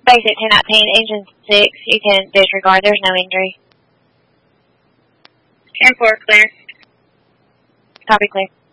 Basic 219, engine 6, you can disregard, there's no injury. 10-4, clear. Copy, clear.